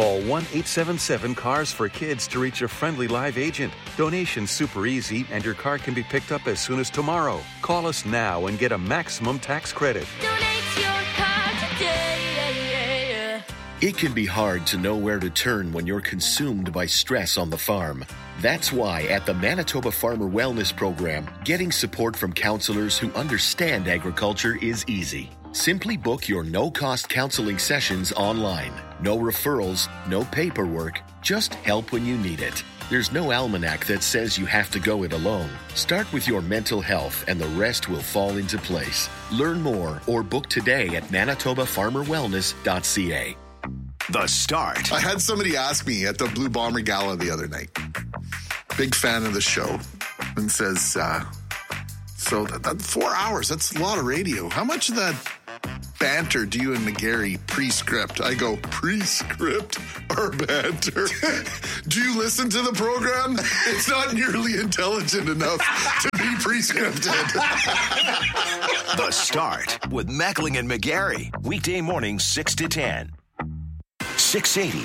Call 1-877-CARS-FOR-KIDS to reach a friendly live agent. Donation's super easy, and your car can be picked up as soon as tomorrow. Call us now and get a maximum tax credit. Donate your car today. It can be hard to know where to turn when you're consumed by stress on the farm. That's why at the Manitoba Farmer Wellness Program, getting support from counselors who understand agriculture is easy. Simply book your no-cost counseling sessions online. No referrals, no paperwork, just help when you need it. There's no almanac that says you have to go it alone. Start with your mental health and the rest will fall into place. Learn more or book today at manitobafarmerwellness.ca. The Start. I had somebody ask me at the Blue Bomber Gala the other night, big fan of the show, and says, so that 4 hours, that's a lot of radio. How much of that banter do you and McGarry pre-script? I go, pre-script or banter? Do you listen to the program? It's not nearly intelligent enough to be pre-scripted. The Start with Mackling and McGarry. Weekday mornings 6 to 10. 680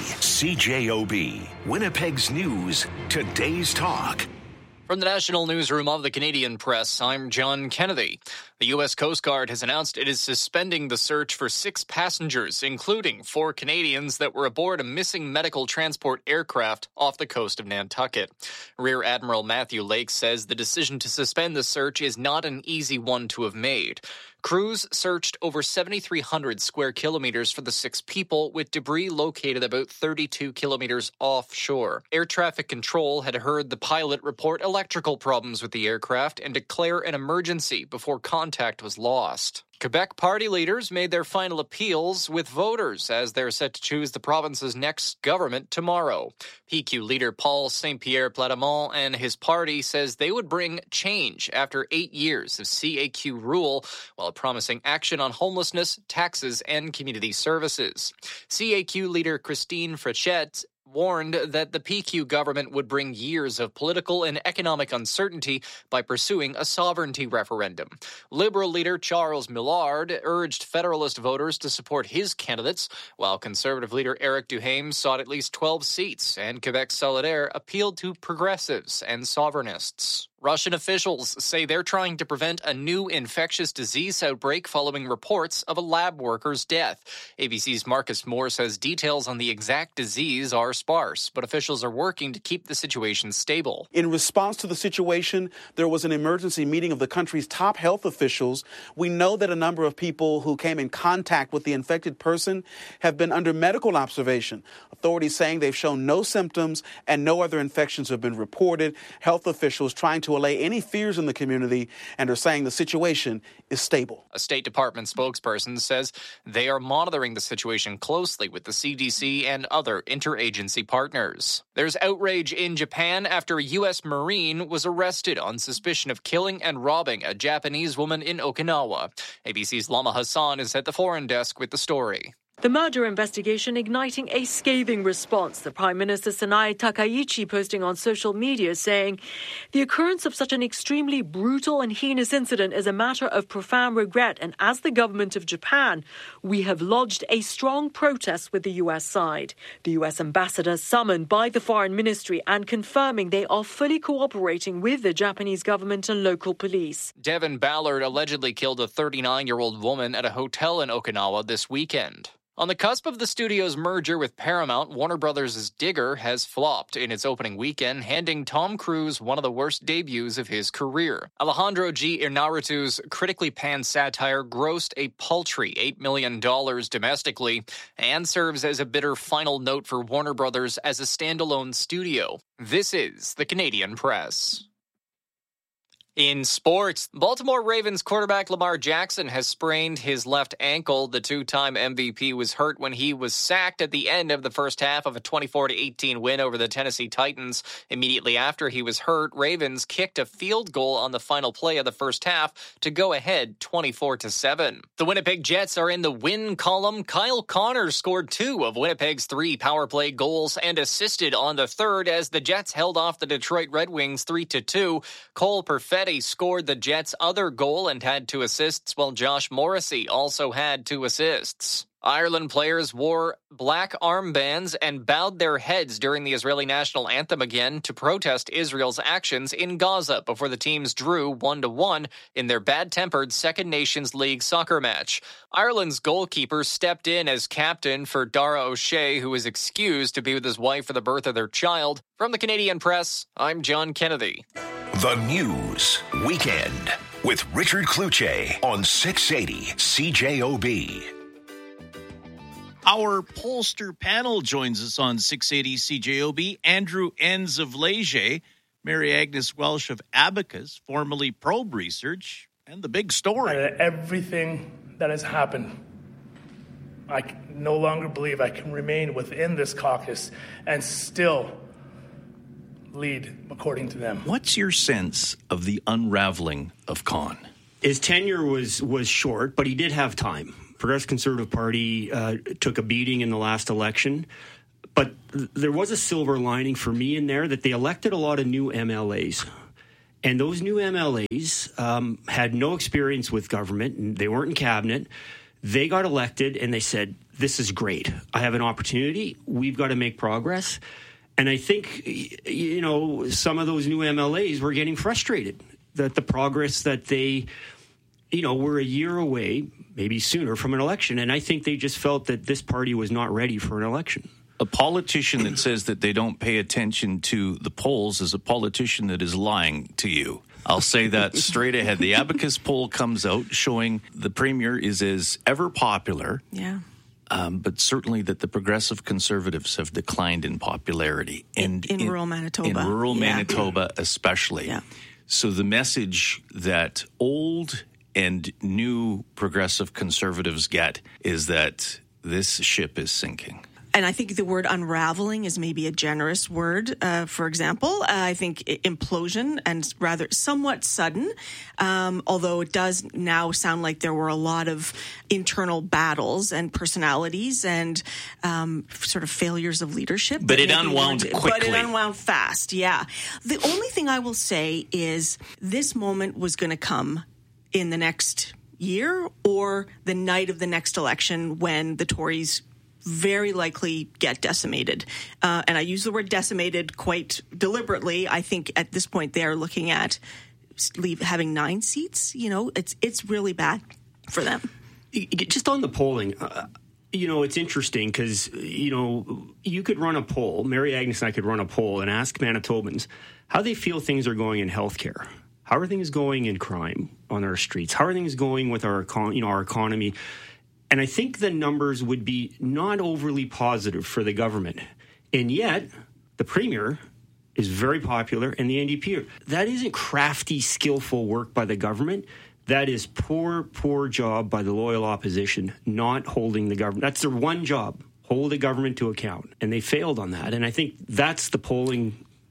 CJOB. Winnipeg's News. Today's Talk. From the National Newsroom of the Canadian Press, I'm John Kennedy. The U.S. Coast Guard has announced it is suspending the search for 6 passengers, including 4 Canadians that were aboard a missing medical transport aircraft off the coast of Nantucket. Rear Admiral Matthew Lake says the decision to suspend the search is not an easy one to have made. Crews searched over 7,300 square kilometers for the 6 people, with debris located about 32 kilometers offshore. Air traffic control had heard the pilot report electrical problems with the aircraft and declare an emergency before contact was lost. Quebec party leaders made their final appeals with voters as they're set to choose the province's next government tomorrow. PQ leader Paul Saint-Pierre Plamondon and his party says they would bring change after 8 years of CAQ rule while promising action on homelessness, taxes, and community services. CAQ leader Christine Frechette warned that the PQ government would bring years of political and economic uncertainty by pursuing a sovereignty referendum. Liberal leader Charles Millard urged Federalist voters to support his candidates, while Conservative leader Eric Duhaime sought at least 12 seats, and Quebec Solidaire appealed to progressives and sovereignists. Russian officials say they're trying to prevent a new infectious disease outbreak following reports of a lab worker's death. ABC's Marcus Moore says details on the exact disease are sparse, but officials are working to keep the situation stable. In response to the situation, there was an emergency meeting of the country's top health officials. We know that a number of people who came in contact with the infected person have been under medical observation. Authorities saying they've shown no symptoms and no other infections have been reported. Health officials trying to allay any fears in the community and are saying the situation is stable. A State Department spokesperson says they are monitoring the situation closely with the CDC and other interagency partners. There's outrage in Japan after a U.S. Marine was arrested on suspicion of killing and robbing a Japanese woman in Okinawa. ABC's Lama Hassan is at the foreign desk with the story. The murder investigation igniting a scathing response. The Prime Minister Sanae Takaichi posting on social media saying, the occurrence of such an extremely brutal and heinous incident is a matter of profound regret, and as the government of Japan, we have lodged a strong protest with the U.S. side. The U.S. ambassador summoned by the Foreign Ministry and confirming they are fully cooperating with the Japanese government and local police. Devin Ballard allegedly killed a 39-year-old woman at a hotel in Okinawa this weekend. On the cusp of the studio's merger with Paramount, Warner Bros.' Digger has flopped in its opening weekend, handing Tom Cruise one of the worst debuts of his career. Alejandro G. Inarritu's critically panned satire grossed a paltry $8 million domestically and serves as a bitter final note for Warner Bros. As a standalone studio. This is the Canadian Press. In sports, Baltimore Ravens quarterback Lamar Jackson has sprained his left ankle. The two-time MVP was hurt when he was sacked at the end of the first half of a 24-18 win over the Tennessee Titans. Immediately after he was hurt, Ravens kicked a field goal on the final play of the first half to go ahead 24-7. The Winnipeg Jets are in the win column. Kyle Connor scored 2 of Winnipeg's 3 power play goals and assisted on the third as the Jets held off the Detroit Red Wings 3-2. Cole Perfetti scored the Jets' other goal and had 2 assists, while Josh Morrissey also had 2 assists. Ireland players wore black armbands and bowed their heads during the Israeli national anthem again to protest Israel's actions in Gaza before the teams drew 1-1 in their bad-tempered Second Nations League soccer match. Ireland's goalkeeper stepped in as captain for Dara O'Shea, who was excused to be with his wife for the birth of their child. From the Canadian Press, I'm John Kennedy. The News Weekend with Richard Kluche on 680 CJOB. Our pollster panel joins us on 680 CJOB. Andrew Enns of Leger, Mary Agnes Welsh of Abacus, formerly Probe Research, and the big story. Everything that has happened, I no longer believe I can remain within this caucus and still lead according to them. What's your sense of the unraveling of Khan? His tenure was short, but he did have time. Progressive Conservative Party took a beating in the last election, but there was a silver lining for me in there that they elected a lot of new MLAs. And those new MLAs had no experience with government, and they weren't in cabinet. They got elected, and they said, this is great. I have an opportunity. We've got to make progress. And I think, you know, some of those new MLAs were getting frustrated that the progress that they, you know, were a year away, maybe sooner, from an election. And I think they just felt that this party was not ready for an election. A politician that says that they don't pay attention to the polls is a politician that is lying to you. I'll say that straight ahead. The Abacus poll comes out showing the Premier is as ever popular. Yeah. But certainly that the Progressive Conservatives have declined in popularity. And in rural Manitoba. In rural Manitoba especially. Yeah. So the message that old and new Progressive Conservatives get is that this ship is sinking. And I think the word unraveling is maybe a generous word. For example, I think implosion and rather somewhat sudden, although it does now sound like there were a lot of internal battles and personalities and sort of failures of leadership. But it unwound quickly. But it unwound fast, yeah. The only thing I will say is this moment was going to come in the next year or the night of the next election when the Tories very likely get decimated. And I use the word decimated quite deliberately. I think at this point they are looking at having 9 seats. You know, it's really bad for them. Just on the polling, you know, it's interesting because, you know, you could run a poll, Mary Agnes and I could run a poll and ask Manitobans how they feel things are going in healthcare. How are things going in crime on our streets? How are things going with our economy? And I think the numbers would be not overly positive for the government. And yet, the Premier is very popular and the NDP. That isn't crafty, skillful work by the government. That is poor job by the loyal opposition, not holding the government. That's their one job, hold the government to account. And they failed on that. And I think that's the polling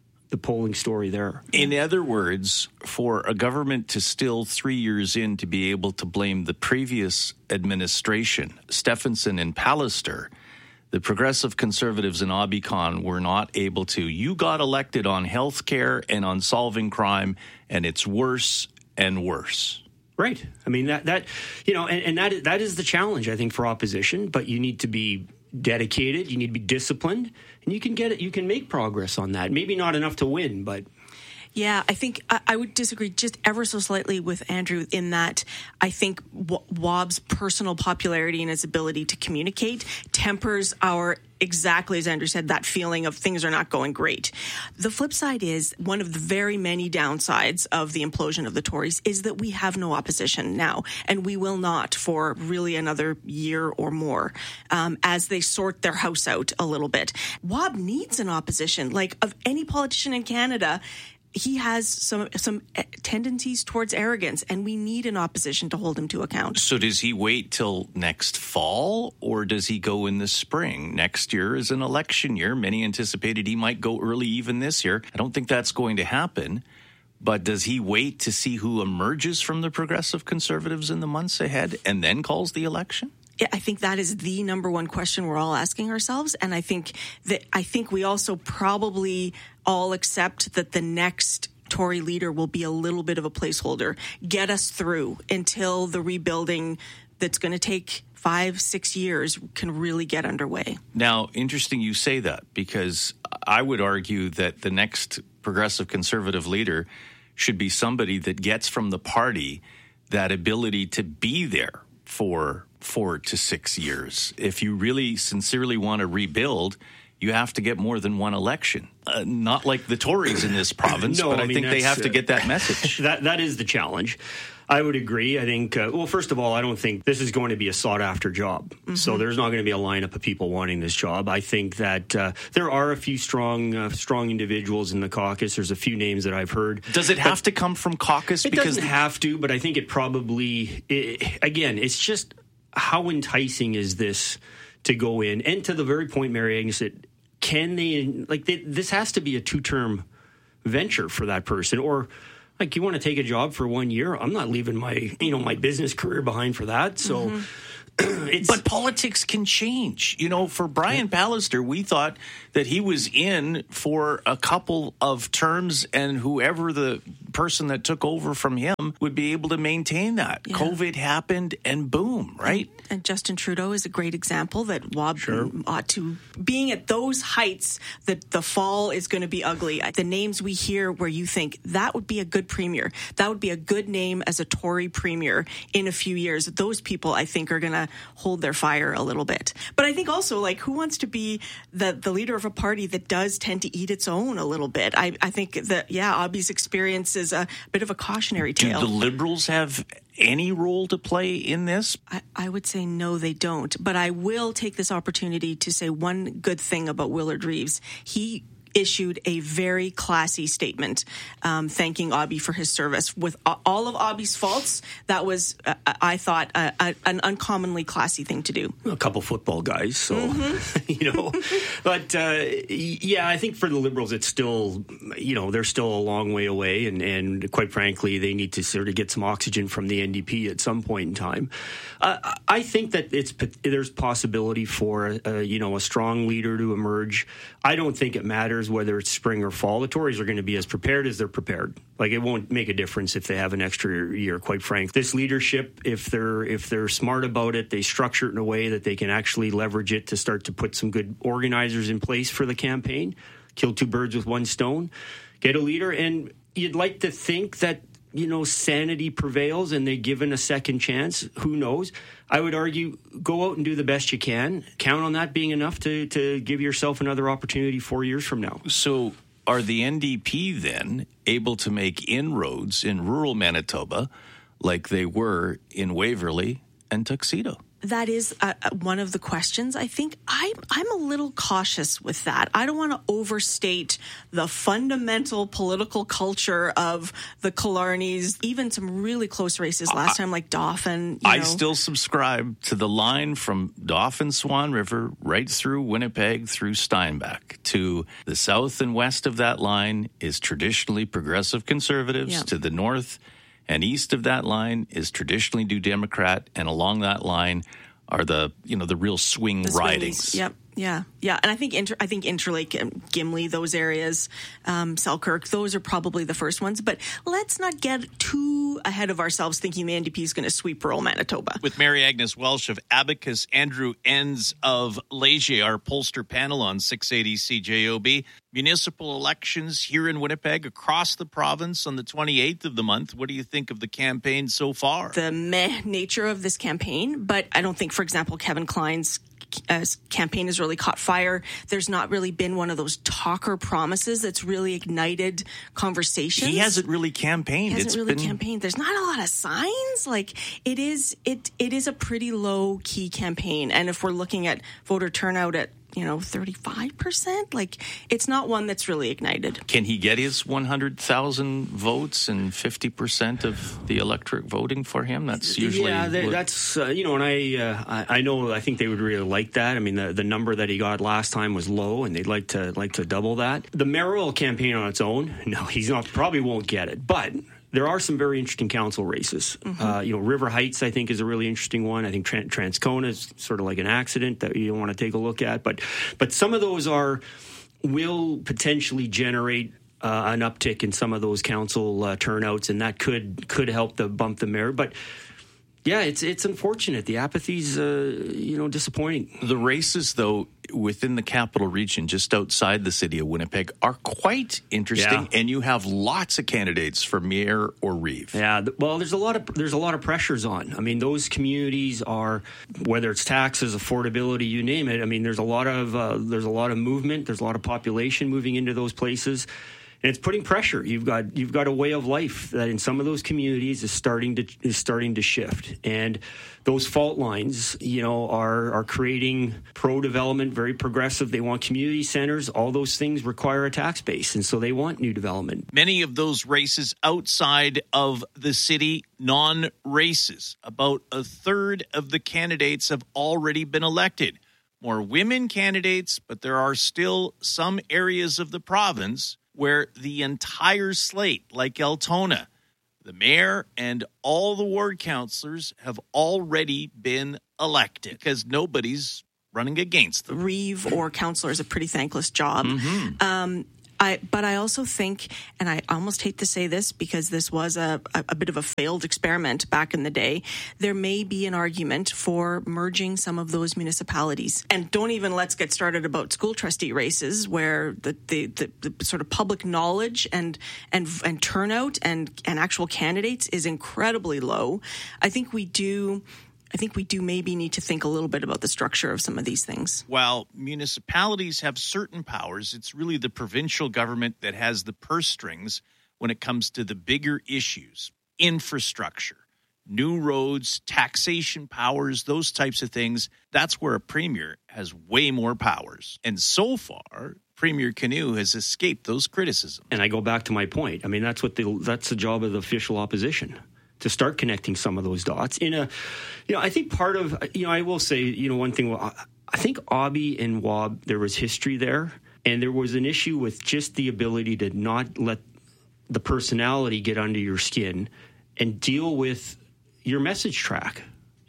story there. In other words, for a government to still 3 years in to be able to blame the previous administration, Stephenson and Pallister, the Progressive Conservatives in Obicon were not able to. You got elected on health care and on solving crime, and it's worse and worse. Right. I mean, that you know, and that is the challenge, I think, for opposition, but you need to be dedicated, you need to be disciplined, and you can get it. You can make progress on that. Maybe not enough to win, but yeah, I think I would disagree just ever so slightly with Andrew in that I think Wob's personal popularity and his ability to communicate tempers our, exactly as Andrew said, that feeling of things are not going great. The flip side is one of the very many downsides of the implosion of the Tories is that we have no opposition now, and we will not for really another year or more as they sort their house out a little bit. Wob needs an opposition. Like, of any politician in Canada, he has some tendencies towards arrogance, and we need an opposition to hold him to account. So does he wait till next fall, or does he go in the spring? Next year is an election year. Many anticipated he might go early even this year. I don't think that's going to happen. But does he wait to see who emerges from the Progressive Conservatives in the months ahead and then calls the election? Yeah, I think that is the number one question we're all asking ourselves. And I think we also probably all accept that the next Tory leader will be a little bit of a placeholder, get us through until the rebuilding that's going to take 5-6 years can really get underway. Now, interesting you say that, because I would argue that the next progressive conservative leader should be somebody that gets from the party that ability to be there for 4 to 6 years. If you really sincerely want to rebuild, you have to get more than one election. Not like the Tories in this province, No, but I mean, think they have to get that message. That is the challenge. I would agree. I think, well, first of all, I don't think this is going to be a sought-after job. Mm-hmm. So there's not going to be a lineup of people wanting this job. I think that there are a few strong individuals in the caucus. There's a few names that I've heard. Does it have to come from caucus? It doesn't have to, but I think it probably, again, it's just how enticing is this to go in? And to the very point Mary Agnes said, this has to be a 2-term venture for that person, or like, you want to take a job for 1 year? I'm not leaving my business career behind for that. So, but politics can change. For Brian Pallister, we thought that he was in for a couple of terms, and whoever the person that took over from him would be able to maintain that. Yeah. COVID happened, and boom, right? And Justin Trudeau is a great example that Wob ought to, being at those heights, that the fall is going to be ugly. The names we hear where you think that would be a good premier, that would be a good name as a Tory premier in a few years. Those people, I think, are going to hold their fire a little bit. But I think also, who wants to be the leader of a party that does tend to eat its own a little bit? I think that, Obbie's experience is a bit of a cautionary tale. Do the Liberals have any role to play in this? I would say no, they don't. But I will take this opportunity to say one good thing about Willard Reeves. He issued a very classy statement thanking Obbie for his service. With all of Obbie's faults, that was, I thought, an uncommonly classy thing to do. A couple football guys, so, But, I think for the Liberals, it's still, they're still a long way away. And quite frankly, they need to sort of get some oxygen from the NDP at some point in time. I think that there's possibility for, a strong leader to emerge. I don't think it matters whether it's spring or fall. The Tories are going to be as prepared as they're prepared. It won't make a difference if they have an extra year, quite frankly. This leadership, if they're smart about it, they structure it in a way that they can actually leverage it to start to put some good organizers in place for the campaign, kill 2 birds with 1 stone, get a leader. And you'd like to think that, sanity prevails and they're given a second chance. Who knows? I would argue, go out and do the best you can. Count on that being enough to give yourself another opportunity 4 years from now. So are the NDP then able to make inroads in rural Manitoba like they were in Waverley and Tuxedo? That is one of the questions. I think I'm a little cautious with that. I don't want to overstate the fundamental political culture of the Killarneys, even some really close races last time, like Dauphin. I still subscribe to the line from Dauphin, Swan River, right through Winnipeg, through Steinbach. To the south and west of that line is traditionally progressive conservatives. Yeah. To the north and east of that line is traditionally New Democrat, and along that line are the real swing ridings. Yep. Yeah. And I think Interlake and Gimli, those areas, Selkirk, those are probably the first ones. But let's not get too ahead of ourselves thinking the NDP is going to sweep rural Manitoba. With Mary Agnes Welsh of Abacus, Andrew Enns of Leger, our pollster panel on 680 CJOB. Municipal elections here in Winnipeg, across the province on the 28th of the month. What do you think of the campaign so far? The meh nature of this campaign, but I don't think, for example, Kevin Klein's campaign has really caught fire. There's not really been one of those talker promises that's really ignited conversations. He hasn't really campaigned. Campaigned. There's not a lot of signs. It is a pretty low key campaign. And if we're looking at voter turnout at 35%, it's not one that's really ignited. Can he get his 100,000 votes and 50% of the electorate voting for him? That's usually that's and I think they would really like that. I mean, the number that he got last time was low, and they'd like to double that. The mayoral campaign on its own, no, he's not, probably won't get it, but there are some very interesting council races. Mm-hmm. River Heights, I think, is a really interesting one. I think Transcona is sort of like an accident that you want to take a look at. But some of those will potentially generate an uptick in some of those council turnouts, and that could help to bump the mayor. But Yeah, it's unfortunate. The apathy's, disappointing. The races, though, within the capital region, just outside the city of Winnipeg, are quite interesting, and you have lots of candidates for mayor or reeve. Yeah, well, there's a lot of pressures on. I mean, those communities are, whether it's taxes, affordability, you name it. I mean, there's a lot of movement. There's a lot of population moving into those places. And it's putting pressure. You've got a way of life that in some of those communities is starting to shift, and those fault lines, are creating pro-development, very progressive. They want community centers. All those things require a tax base, and so they want new development. Many of those races outside of the city, non-races. About a third of the candidates have already been elected. More women candidates, but there are still some areas of the province where the entire slate, like Altona, the mayor and all the ward councillors have already been elected because nobody's running against them. Reeve or councillor is a pretty thankless job. But I also think, and I almost hate to say this because this was a bit of a failed experiment back in the day, there may be an argument for merging some of those municipalities. And let's get started about school trustee races where the sort of public knowledge and turnout and actual candidates is incredibly low. I think we do maybe need to think a little bit about the structure of some of these things. While municipalities have certain powers, it's really the provincial government that has the purse strings when it comes to the bigger issues, infrastructure, new roads, taxation powers, those types of things. That's where a premier has way more powers. And so far, Premier Canoe has escaped those criticisms. And I go back to my point. I mean, that's the job of the official opposition, to start connecting some of those dots. I think part of, I will say, one thing, I think Obbie and Wob, there was history there, and there was an issue with just the ability to not let the personality get under your skin and deal with your message track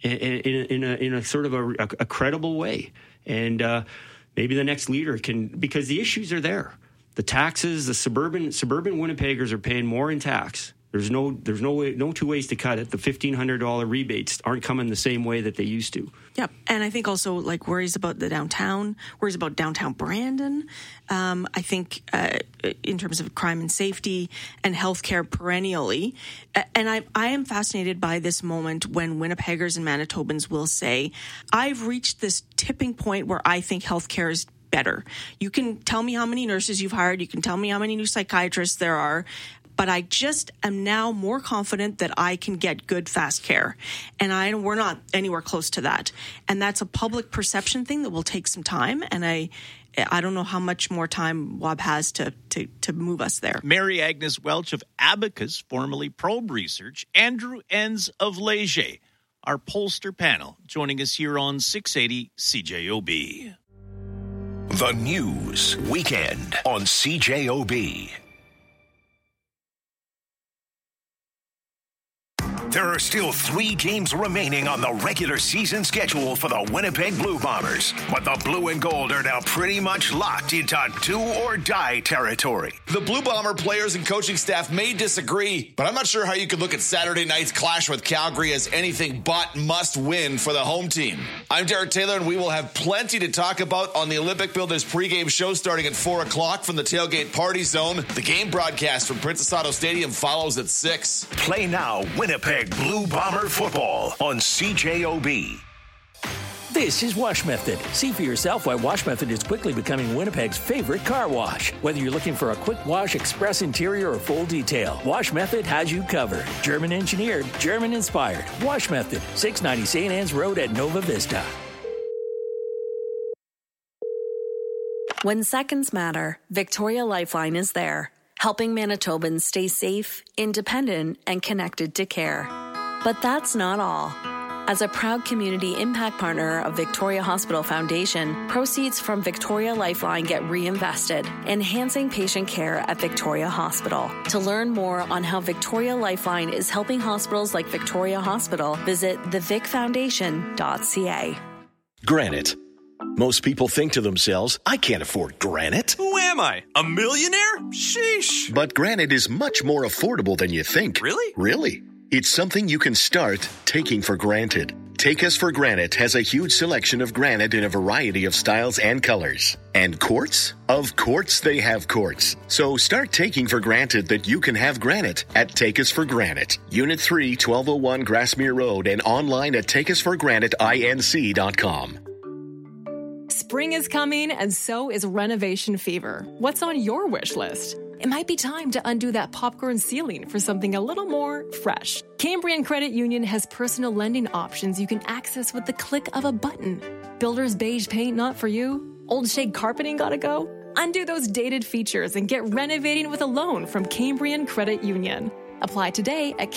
in a sort of a credible way. And maybe the next leader can, because the issues are there. The taxes, the suburban Winnipeggers are paying more in tax. There's no two ways to cut it. The $1,500 rebates aren't coming the same way that they used to. Yep. And I think also worries about the downtown, worries about downtown Brandon. I think in terms of crime and safety and healthcare perennially. And I am fascinated by this moment when Winnipeggers and Manitobans will say, I've reached this tipping point where I think healthcare is better. You can tell me how many nurses you've hired. You can tell me how many new psychiatrists there are. But I just am now more confident that I can get good, fast care. And we're not anywhere close to that. And that's a public perception thing that will take some time. And I don't know how much more time Wob has to move us there. Mary Agnes Welch of Abacus, formerly Probe Research, Andrew Enns of Leger, our pollster panel, joining us here on 680 CJOB. The News Weekend on CJOB. There are still 3 games remaining on the regular season schedule for the Winnipeg Blue Bombers, but the Blue and Gold are now pretty much locked into do-or-die territory. The Blue Bomber players and coaching staff may disagree, but I'm not sure how you could look at Saturday night's clash with Calgary as anything but must-win for the home team. I'm Derek Taylor, and we will have plenty to talk about on the Olympic Builders pregame show starting at 4 o'clock from the Tailgate Party Zone. The game broadcast from Princess Auto Stadium follows at 6. Play now, Winnipeg Blue Bomber football on CJOB. This is Wash Method. See for yourself why Wash Method is quickly becoming Winnipeg's favorite car wash. Whether you're looking for a quick wash, express interior, or full detail, Wash Method has you covered. German engineered, German inspired. Wash Method, 690 St. Anne's Road at Nova Vista. When seconds matter, Victoria Lifeline is there, helping Manitobans stay safe, independent, and connected to care. But that's not all. As a proud community impact partner of Victoria Hospital Foundation, proceeds from Victoria Lifeline get reinvested, enhancing patient care at Victoria Hospital. To learn more on how Victoria Lifeline is helping hospitals like Victoria Hospital, visit thevicfoundation.ca. Granite. Most people think to themselves, I can't afford granite. Who am I? A millionaire? Sheesh. But granite is much more affordable than you think. Really? Really. It's something you can start taking for granted. Take Us for Granite has a huge selection of granite in a variety of styles and colors. And quartz? Of course they have quartz. So start taking for granted that you can have granite at Take Us for Granite. Unit 3, 1201 Grassmere Road, and online at takeusforgraniteinc.com. Spring is coming, and so is renovation fever. What's on your wish list? It might be time to undo that popcorn ceiling for something a little more fresh. Cambrian Credit Union has personal lending options you can access with the click of a button. Builder's beige paint not for you? Old shade carpeting gotta go? Undo those dated features and get renovating with a loan from Cambrian Credit Union. Apply today at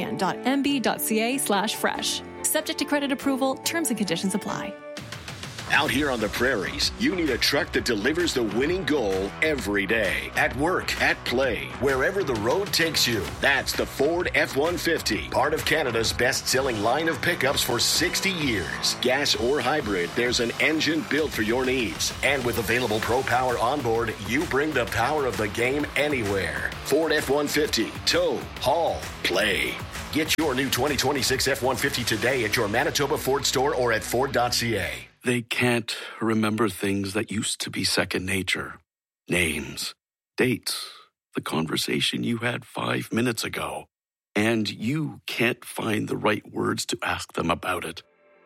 cambrian.mb.ca/fresh. Subject to credit approval, terms and conditions apply. Out here on the prairies, you need a truck that delivers the winning goal every day. At work, at play, wherever the road takes you. That's the Ford F-150, part of Canada's best-selling line of pickups for 60 years. Gas or hybrid, there's an engine built for your needs. And with available Pro Power onboard, you bring the power of the game anywhere. Ford F-150, tow, haul, play. Get your new 2026 F-150 today at your Manitoba Ford store or at Ford.ca. They can't remember things that used to be second nature. Names, dates, the conversation you had 5 minutes ago. And you can't find the right words to ask them about it.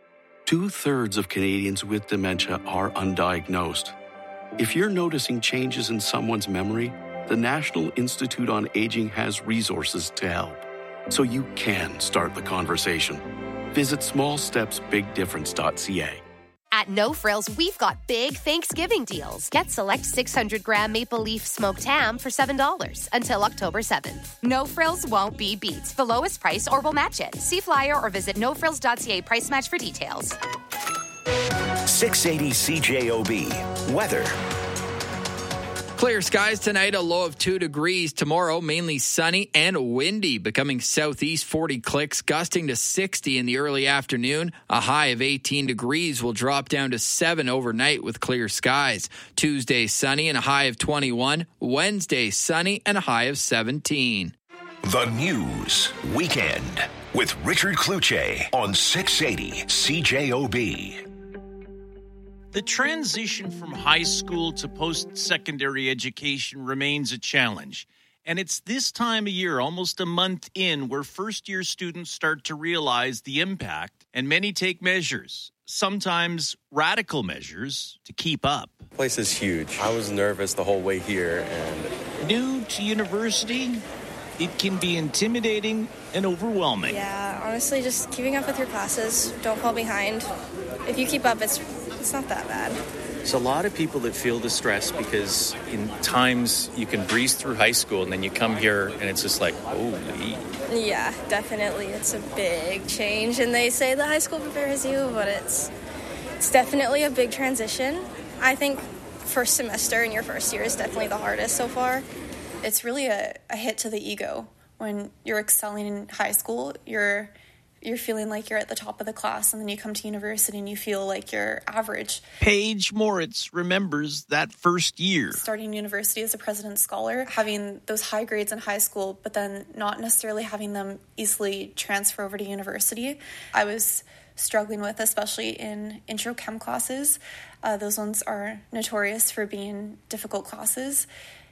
2/3 of Canadians with dementia are undiagnosed. If you're noticing changes in someone's memory, the National Institute on Aging has resources to help. So you can start the conversation. Visit smallstepsbigdifference.ca. At No Frills, we've got big Thanksgiving deals. Get select 600-gram maple leaf smoked ham for $7 until October 7th. No Frills won't be beat. The lowest price or we'll match it. See flyer or visit nofrills.ca price match for details. 680 CJOB. Weather. Clear skies tonight, a low of 2 degrees. Tomorrow, mainly sunny and windy, becoming southeast 40 clicks, gusting to 60 in the early afternoon. A high of 18 degrees will drop down to 7 overnight with clear skies. Tuesday, sunny and a high of 21. Wednesday, sunny and a high of 17. The News Weekend with Richard Cloutier on 680 CJOB. The transition from high school to post-secondary education remains a challenge. And it's this time of year, almost a month in, where first-year students start to realize the impact, and many take measures, sometimes radical measures, to keep up. The place is huge. I was nervous the whole way here. And new to university, it can be intimidating and overwhelming. Yeah, honestly, just keeping up with your classes. Don't fall behind. If you keep up, it's not that bad. There's a lot of people that feel the stress because in times you can breeze through high school and then you come here and it's just like, holy. Yeah, definitely. It's a big change. And they say that high school prepares you, but it's definitely a big transition. I think first semester in your first year is definitely the hardest so far. It's really a hit to the ego. When you're excelling in high school, you're feeling like you're at the top of the class, and then you come to university and you feel like you're average. Paige Moritz remembers that first year. Starting university as a President's Scholar, having those high grades in high school, but then not necessarily having them easily transfer over to university. I was struggling with, especially in intro chem classes. Those ones are notorious for being difficult classes.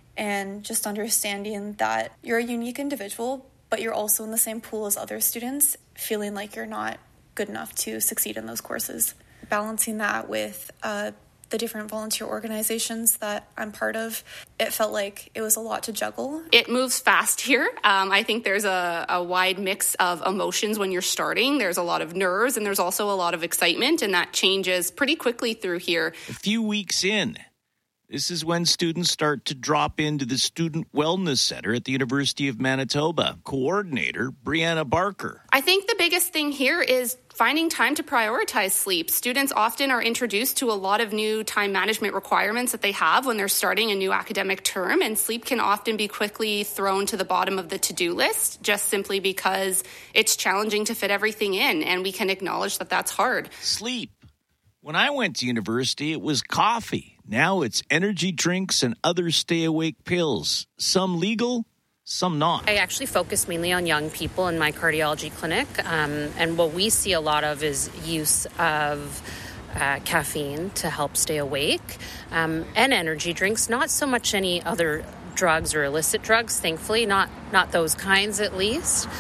And just understanding that you're a unique individual, but you're also in the same pool as other students, feeling like you're not good enough to succeed in those courses. Balancing that with the different volunteer organizations that I'm part of, it felt like it was a lot to juggle. It moves fast here. I think there's a wide mix of emotions when you're starting. There's a lot of nerves, and there's also a lot of excitement, and that changes pretty quickly through here. A few weeks in, this is when students start to drop into the Student Wellness Center at the University of Manitoba. Coordinator Brianna Barker. I think the biggest thing here is finding time to prioritize sleep. Students often are introduced to a lot of new time management requirements that they have when they're starting a new academic term, and sleep can often be quickly thrown to the bottom of the to-do list just simply because it's challenging to fit everything in, and we can acknowledge that that's hard. Sleep. When I went to university, it was coffee. Now it's energy drinks and other stay-awake pills. Some legal, some not. I actually focus mainly on young people in my cardiology clinic, and what we see a lot of is use of caffeine to help stay awake, and energy drinks, not so much any other drugs or illicit drugs, thankfully, not those kinds at least.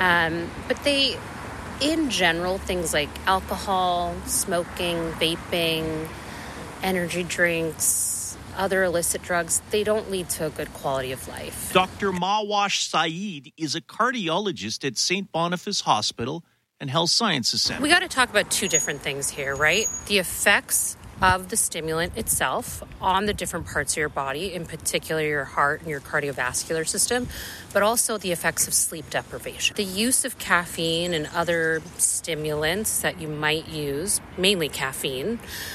But they, in general, things like alcohol, smoking, vaping, energy drinks, other illicit drugs, they don't lead to a good quality of life. Dr. Mawash Saeed is a cardiologist at St. Boniface Hospital and Health Sciences Center. We got to talk about two different things here, right? The effects of the stimulant itself on the different parts of your body, in particular your heart and your cardiovascular system, but also the effects of sleep deprivation. The use of caffeine and other stimulants that you might use, mainly caffeine,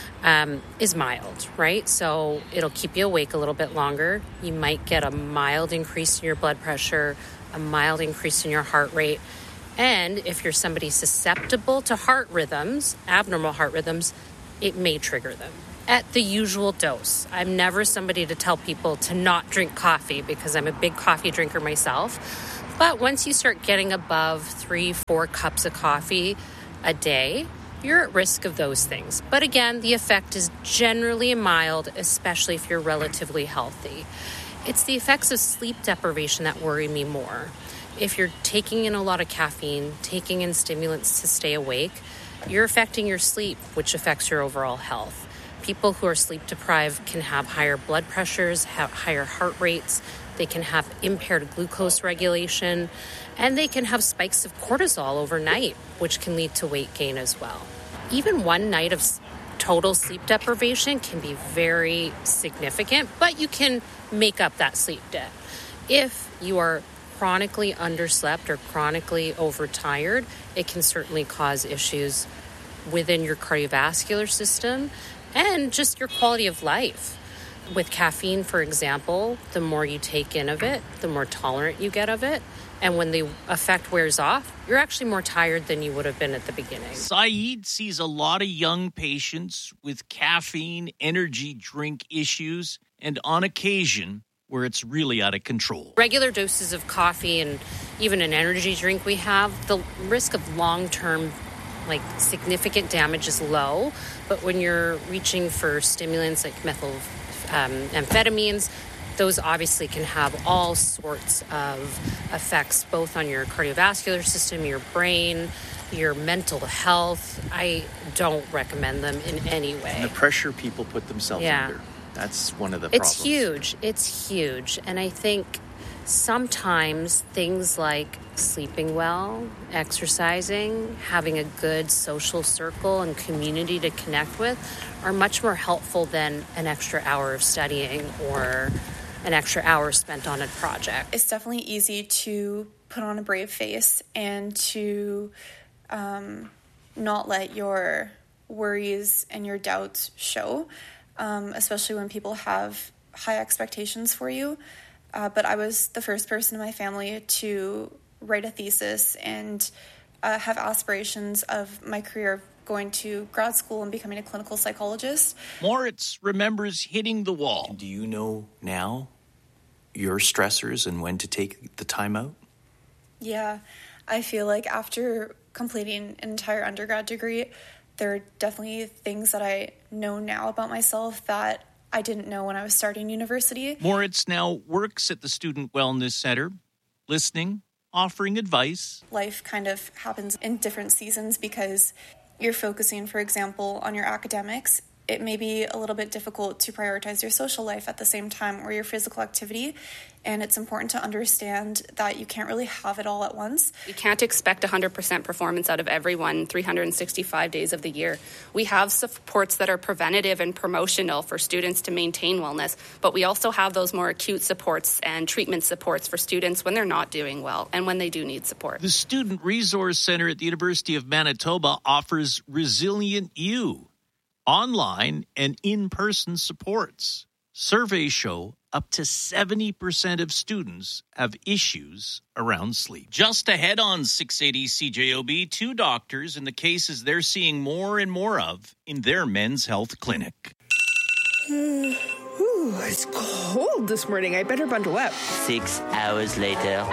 is mild, right? So it'll keep you awake a little bit longer. You might get a mild increase in your blood pressure, a mild increase in your heart rate. And if you're somebody susceptible to heart rhythms, abnormal heart rhythms, it may trigger them at the usual dose. I'm never somebody to tell people to not drink coffee because I'm a big coffee drinker myself. But once you start getting above 3-4 cups of coffee a day, you're at risk of those things. But again, the effect is generally mild, especially if you're relatively healthy. It's the effects of sleep deprivation that worry me more. If you're taking in a lot of caffeine, taking in stimulants to stay awake, you're affecting your sleep, which affects your overall health. People who are sleep deprived can have higher blood pressures, have higher heart rates, they can have impaired glucose regulation, and they can have spikes of cortisol overnight, which can lead to weight gain as well. Even one night of total sleep deprivation can be very significant, but you can make up that sleep debt. If you are chronically underslept or chronically overtired, it can certainly cause issues within your cardiovascular system and just your quality of life. With caffeine, for example, the more you take in of it, the more tolerant you get of it. And when the effect wears off, you're actually more tired than you would have been at the beginning. Saeed sees a lot of young patients with caffeine, energy drink issues, and on occasion, where it's really out of control. Regular doses of coffee and even an energy drink we have, the risk of long-term, significant damage is low. But when you're reaching for stimulants like methamphetamines, those obviously can have all sorts of effects, both on your cardiovascular system, your brain, your mental health. I don't recommend them in any way. And the pressure people put themselves under. That's one of the problems. problems. It's huge. And I think sometimes things like sleeping well, exercising, having a good social circle and community to connect with are much more helpful than an extra hour of studying or an extra hour spent on a project. It's definitely easy to put on a brave face and to not let your worries and your doubts show. Especially when people have high expectations for you. But I was the first person in my family to write a thesis and have aspirations of my career going to grad school and becoming a clinical psychologist. Moritz remembers hitting the wall. Do you know now your stressors and when to take the time out? Yeah, I feel like after completing an entire undergrad degree, there are definitely things that I know now about myself that I didn't know when I was starting university. Moritz now works at the Student Wellness Center, listening, offering advice. Life kind of happens in different seasons because you're focusing, for example, on your academics. It may be a little bit difficult to prioritize your social life at the same time or your physical activity. And it's important to understand that you can't really have it all at once. We can't expect 100% performance out of everyone 365 days of the year. We have supports that are preventative and promotional for students to maintain wellness, but we also have those more acute supports and treatment supports for students when they're not doing well and when they do need support. The Student Resource Center at the University of Manitoba offers Resilient You, online and in-person supports. Surveys show up to 70% of students have issues around sleep. Just ahead on 680 CJOB, 2 doctors in the cases they're seeing more and more of in their men's health clinic. It's cold this morning. I better bundle up. 6 hours later.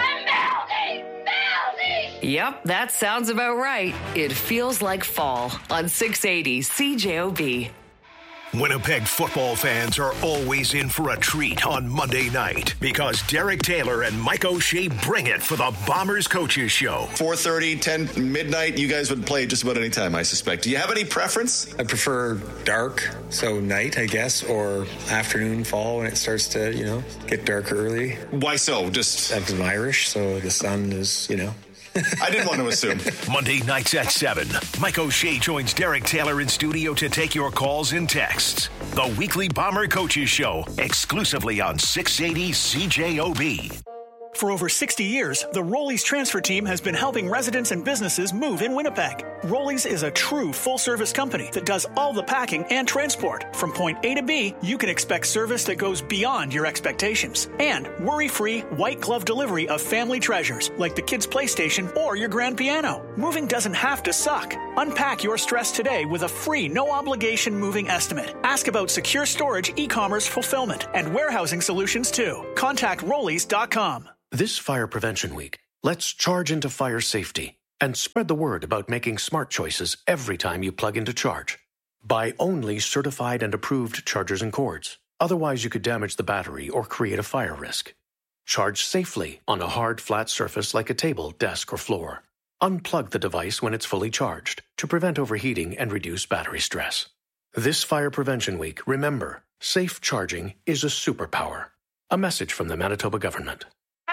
Yep, that sounds about right. It feels like fall on 680 CJOB. Winnipeg football fans are always in for a treat on Monday night because Derek Taylor and Mike O'Shea bring it for the Bombers Coaches Show. 4:30, 10, midnight, you guys would play just about any time, I suspect. Do you have any preference? I prefer dark, so night, I guess, or afternoon, fall, when it starts to, get darker early. Why so? Just... I'm Irish, so the sun is, I didn't want to assume. Monday nights at 7. Mike O'Shea joins Derek Taylor in studio to take your calls and texts. The weekly Bomber Coaches Show, exclusively on 680 CJOB. For over 60 years, the Rollies transfer team has been helping residents and businesses move in Winnipeg. Rollies is a true full-service company that does all the packing and transport. From point A to B, you can expect service that goes beyond your expectations. And worry-free, white-glove delivery of family treasures, like the kids' PlayStation or your grand piano. Moving doesn't have to suck. Unpack your stress today with a free, no-obligation moving estimate. Ask about secure storage, e-commerce fulfillment, and warehousing solutions, too. Contact Rollies.com. This Fire Prevention Week, let's charge into fire safety and spread the word about making smart choices every time you plug into charge. Buy only certified and approved chargers and cords. Otherwise, you could damage the battery or create a fire risk. Charge safely on a hard, flat surface like a table, desk, or floor. Unplug the device when it's fully charged to prevent overheating and reduce battery stress. This Fire Prevention Week, remember, safe charging is a superpower. A message from the Manitoba government.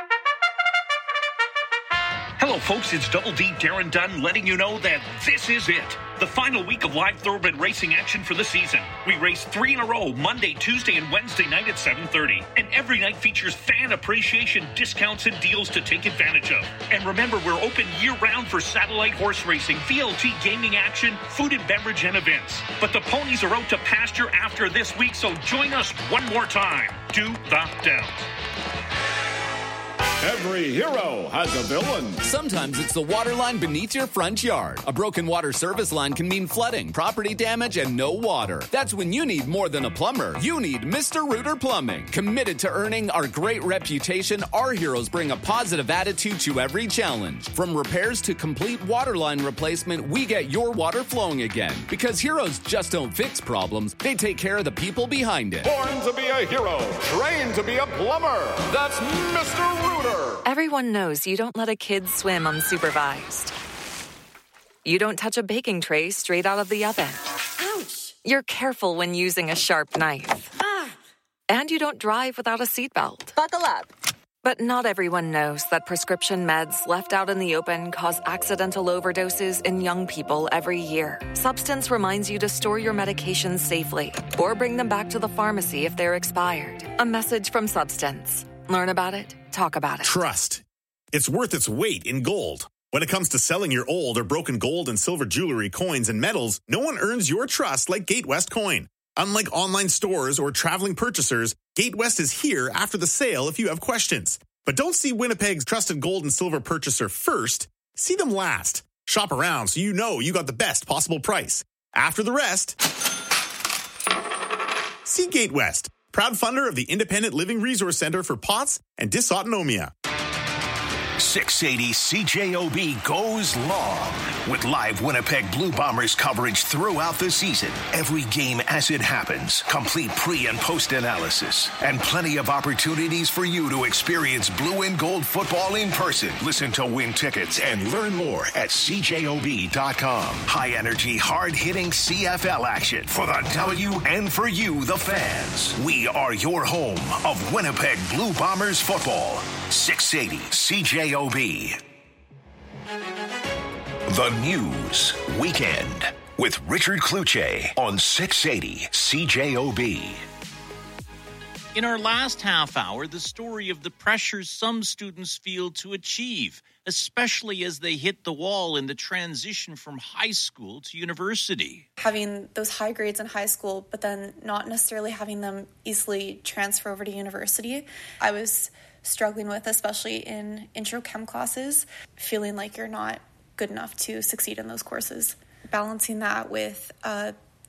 Hello, folks. It's Double D Darren Dunn letting you know that this is it. The final week of live thoroughbred racing action for the season. We race 3 in a row, Monday, Tuesday, and Wednesday night at 7:30. And every night features fan appreciation discounts and deals to take advantage of. And remember, we're open year-round for satellite horse racing, VLT gaming action, food and beverage, and events. But the ponies are out to pasture after this week, so join us one more time. Do the Downs. Every hero has a villain. Sometimes it's the water line beneath your front yard. A broken water service line can mean flooding, property damage, and no water. That's when you need more than a plumber. You need Mr. Rooter Plumbing. Committed to earning our great reputation, our heroes bring a positive attitude to every challenge. From repairs to complete water line replacement, we get your water flowing again. Because heroes just don't fix problems, they take care of the people behind it. Born to be a hero, trained to be a plumber. That's Mr. Rooter. Everyone knows you don't let a kid swim unsupervised. You don't touch a baking tray straight out of the oven. Ouch! You're careful when using a sharp knife. Ah! And you don't drive without a seatbelt. Buckle up. But not everyone knows that prescription meds left out in the open cause accidental overdoses in young people every year. Substance reminds you to store your medications safely or bring them back to the pharmacy if they're expired. A message from Substance. Learn about it. Talk about it. Trust. It's worth its weight in gold. When it comes to selling your old or broken gold and silver jewelry, coins, and metals, no one earns your trust like Gatewest Coin. Unlike online stores or traveling purchasers, Gatewest is here after the sale if you have questions. But don't see Winnipeg's trusted gold and silver purchaser first. See them last. Shop around so you know you got the best possible price. After the rest, see Gatewest, proud funder of the Independent Living Resource Center for POTS and Dysautonomia. 680 CJOB goes long with live Winnipeg Blue Bombers coverage throughout the season. Every game as it happens, complete pre- and post-analysis, and plenty of opportunities for you to experience blue and gold football in person. Listen to win tickets and learn more at CJOB.com. High-energy, hard-hitting CFL action for the W and for you, the fans. We are your home of Winnipeg Blue Bombers football. 680 CJOB. The News Weekend with Richard Kluche on 680 CJOB. In our last half hour, the story of the pressures some students feel to achieve, especially as they hit the wall in the transition from high school to university. Having those high grades in high school, but then not necessarily having them easily transfer over to university, I was struggling with, especially in intro chem classes, feeling like you're not good enough to succeed in those courses. Balancing that with a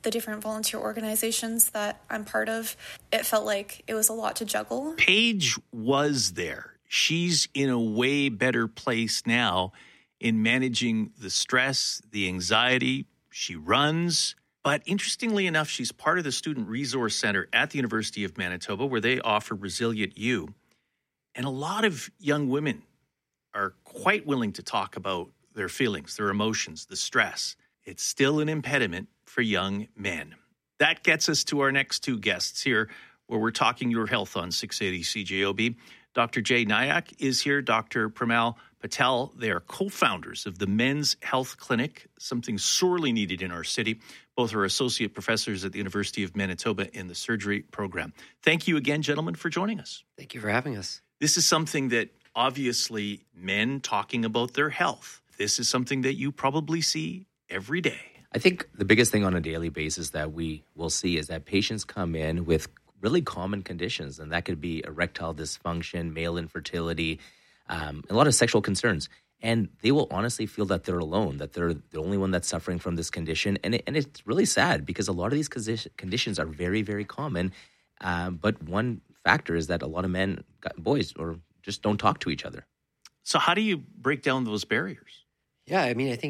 the different volunteer organizations that I'm part of, it felt like it was a lot to juggle. Paige was there. She's in a way better place now in managing the stress, the anxiety. She runs. But interestingly enough, she's part of the Student Resource Center at the University of Manitoba, where they offer Resilient U. And a lot of young women are quite willing to talk about their feelings, their emotions, the stress. It's still an impediment for young men. That gets us to our next two guests here, where we're talking your health on 680 CJOB. Dr. Jay Nayak is here, Dr. Premal Patel. They are co-founders of the Men's Health Clinic, something sorely needed in our city. Both are associate professors at the University of Manitoba in the surgery program. Thank you again, gentlemen, for joining us. Thank you for having us. This is something that obviously men talking about their health. This is something that you probably see every day. I think the biggest thing on a daily basis that we will see is that patients come in with really common conditions, and that could be erectile dysfunction, male infertility, a lot of sexual concerns. And they will honestly feel that they're alone, that they're the only one that's suffering from this condition. And it's really sad because a lot of these conditions are very, very common. But one factor is that a lot of men, boys, or just don't talk to each other. So how do you break down those barriers? Yeah, I mean, I think